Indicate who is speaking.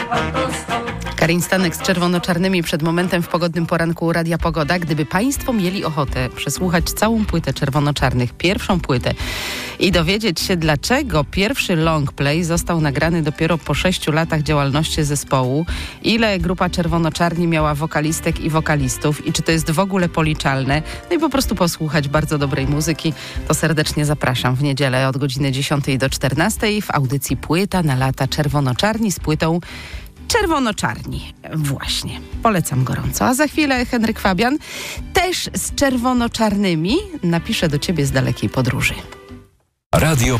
Speaker 1: Karin Stanek z Czerwono-Czarnymi przed momentem w pogodnym poranku Radia Pogoda. Gdyby Państwo mieli ochotę przesłuchać całą płytę Czerwono-Czarnych, pierwszą płytę i dowiedzieć się, dlaczego pierwszy long play został nagrany dopiero po 6 latach działalności zespołu, ile grupa Czerwono-Czarni miała wokalistek i wokalistów i czy to jest w ogóle policzalne, no i po prostu posłuchać bardzo dobrej muzyki, to serdecznie zapraszam w niedzielę od godziny 10 do 14 w audycji Płyta na lata Czerwono-Czarni z płytą Czerwono-Czarni. Właśnie. Polecam gorąco. A za chwilę Henryk Fabian, też z Czerwono-Czarnymi, napisze do ciebie z dalekiej podróży.
Speaker 2: Radio